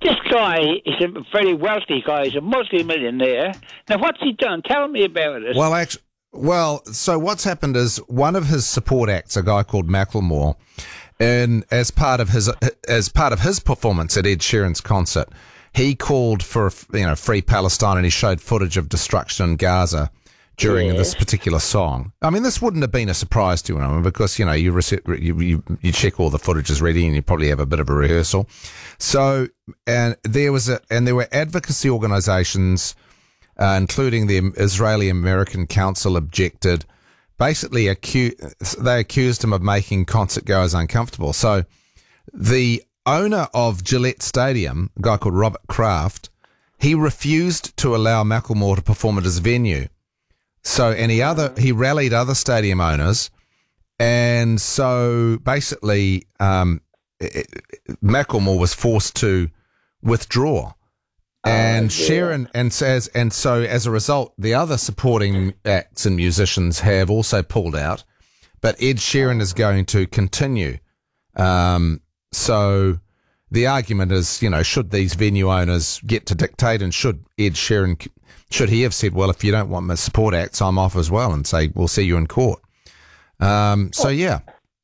This guy is a very wealthy guy. He's a multi-millionaire. Now, what's he done? Tell me about it. So what's happened is one of his support acts, a guy called Macklemore, and as part of his performance at Ed Sheeran's concert, he called for free Palestine, and he showed footage of destruction in Gaza during this particular song. I mean, this wouldn't have been a surprise to him because you check all the footage is ready, and you probably have a bit of a rehearsal. So, and there were advocacy organisations, including the Israeli American Council, objected. Basically, they accused him of making concert goers uncomfortable. So, the owner of Gillette Stadium, a guy called Robert Kraft, he refused to allow Macklemore to perform at his venue. So, he rallied other stadium owners, and so basically, Macklemore was forced to withdraw, and Sheeran, and so as a result, the other supporting acts and musicians have also pulled out, but Ed Sheeran is going to continue. So the argument is, should these venue owners get to dictate, and should Ed Sheeran, should he have said, well, if you don't want my support acts, I'm off as well, and say, we'll see you in court. Yeah.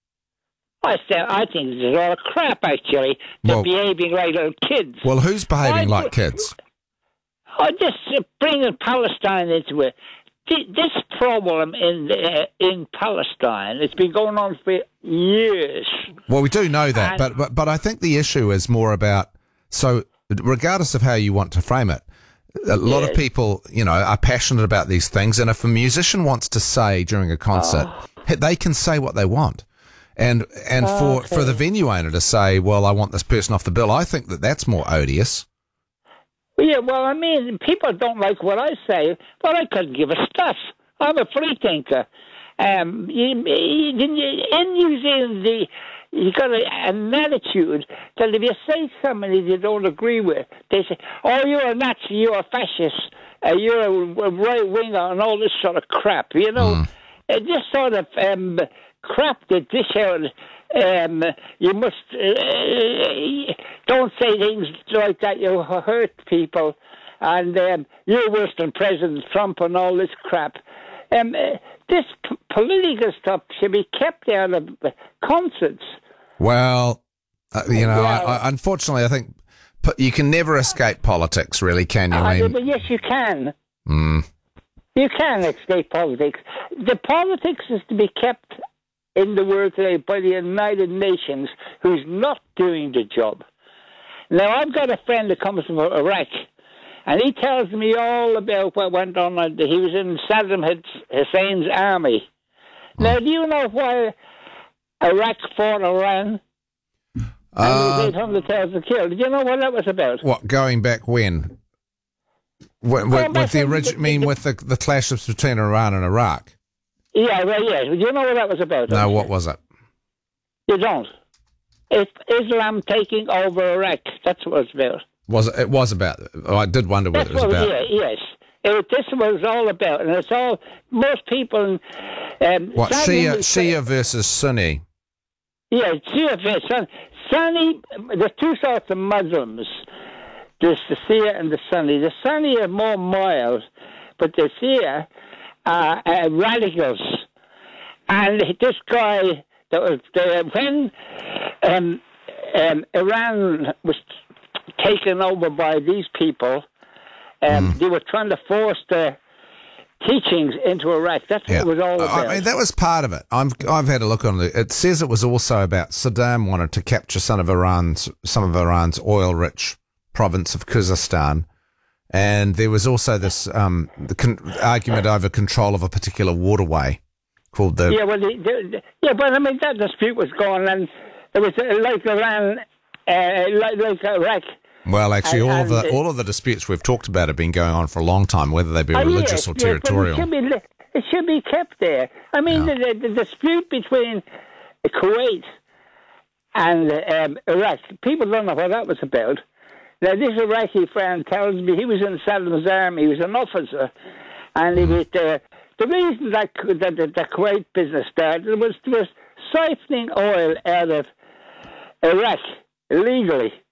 I think this is all crap, actually. They're behaving like little kids. Well, who's behaving like kids? Just bringing Palestine into it. This problem in Palestine, it's been going on for years. Well, we do know that, but I think the issue is more about, so regardless of how you want to frame it, a lot of people, are passionate about these things, and if a musician wants to say during a concert, they can say what they want. And for the venue owner to say, well, I want this person off the bill, I think that's more odious. Yeah, well, I mean, people don't like what I say, but I couldn't give a stuff. I'm a free thinker. In New Zealand, you got an attitude that if you say something that you don't agree with, they say, oh, you're a Nazi, you're a fascist, you're a right-winger, and all this sort of crap, This sort of crap that this out. You must don't say things like that. You hurt people, and you're worse than President Trump and all this crap. This political stuff should be kept out of concerts. Well, unfortunately, I think you can never escape politics, really, can you? But yes, you can. You can escape politics. The politics is to be kept in the world today by the United Nations, who's not doing the job. Now, I've got a friend that comes from Iraq, and he tells me all about what went on. He was in Saddam Hussein's army. Now, do you know why Iraq fought Iran? And 800,000 killed. Do you know what that was about? What, going back when? With the clashes between Iran and Iraq? Yeah, well, yes. Do you know what that was about? No, what was it? You don't. It's Islam taking over Iraq. That's what it's about. It was about. I did wonder what it was about. Yes. This was all about, and it's all, most people... what, Shia versus Sunni? Yeah, Shia versus Sunni. There's two sorts of Muslims. There's the Shia and the Sunni. The Sunni are more mild, but the Shia are radicals. And this guy, that was when Iran was taken over by these people, they were trying to force their teachings into Iraq. That's what it was all about. I mean, that was part of it. I've had a look on it. It says it was also about Saddam wanted to capture some of Iran's oil-rich province of Khuzestan, and there was also this argument over control of a particular waterway called the... but I mean, that dispute was going, and it was like Iran, like Iraq. Well, actually, all of the disputes we've talked about have been going on for a long time, whether they be religious or territorial. It should be kept there. I mean, the dispute between Kuwait and Iraq, people don't know what that was about. Now, this Iraqi friend tells me he was in Saddam's army. He was an officer, and he was the reason that the Kuwait business started was siphoning oil out of Iraq illegally.